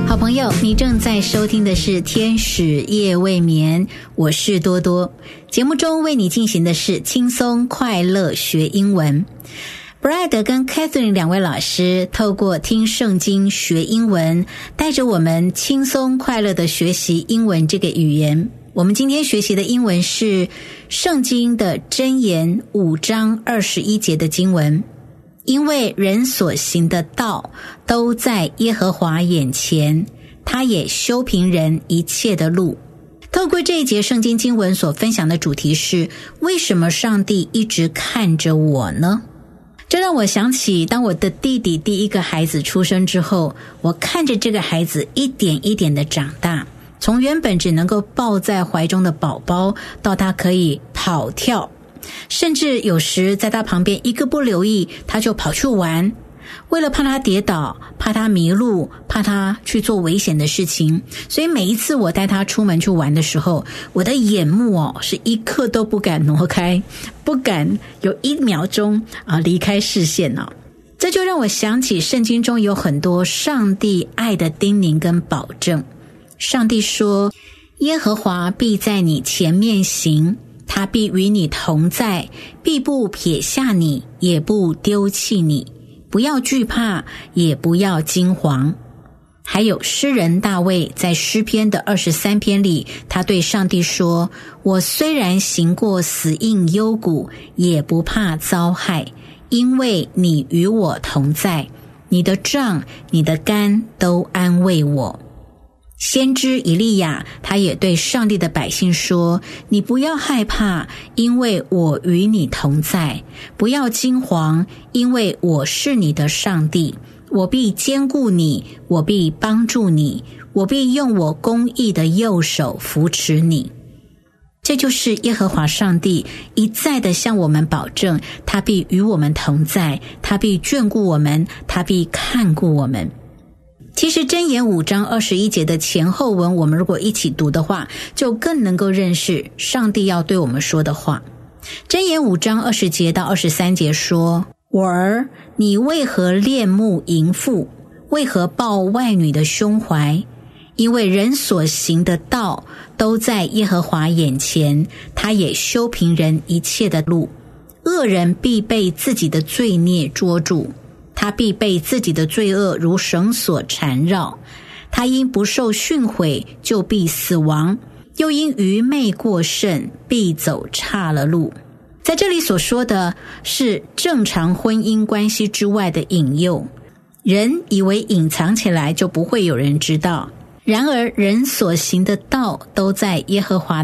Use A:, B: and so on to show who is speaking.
A: 好朋友，你正在收听的是天使夜未眠，我是多多。节目中为你进行的是轻松快乐学英文。布莱德跟 Catherine 两位老师透过听圣经学英文，带着我们轻松快乐的学习英文这个语言。我们今天学习的英文是圣经的箴言5章21节的经文。因为人所行的道都在耶和华眼前，他也修平人一切的路。透过这一节圣经经文所分享的主题是，为什么上帝一直看着我呢？这让我想起，当我的弟弟第一个孩子出生之后，我看着这个孩子一点一点的长大，从原本只能够抱在怀中的宝宝，到他可以跑跳，甚至有时在他旁边一个不留意，他就跑去玩。为了怕他跌倒，怕他迷路，怕他去做危险的事情，所以每一次我带他出门去玩的时候，我的眼目是一刻都不敢挪开，不敢有1秒钟离开视线。这就让我想起圣经中有很多上帝爱的叮咛跟保证。上帝说，耶和华必在你前面行，他必与你同在，必不撇下你，也不丢弃你。不要惧怕，也不要惊惶。还有诗人大卫在诗篇的23篇里，他对上帝说，我虽然行过死荫幽谷，也不怕遭害，因为你与我同在，你的杖你的竿都安慰我。先知以利亚他也对上帝的百姓说，你不要害怕，因为我与你同在，不要惊惶，因为我是你的上帝，我必坚固你，我必帮助你，我必用我公义的右手扶持你。这就是耶和华上帝一再的向我们保证，他必与我们同在，他必眷顾我们，他必看顾我们。其实箴言5章21节的前后文，我们如果一起读的话，就更能够认识上帝要对我们说的话。箴言5章20节到23节说，我儿，你为何恋慕淫妇，为何抱外女的胸怀？因为人所行的道都在耶和华眼前，他也修平人一切的路。恶人必被自己的罪孽捉住，他必被自己的罪恶如绳索缠绕，他因不受训诲就必死亡，又因愚昧过甚，必走岔了路。在这里所说的是正常婚姻关系之外的引诱，人以为隐藏起来就不会有人知道，然而人所行的道都在耶和华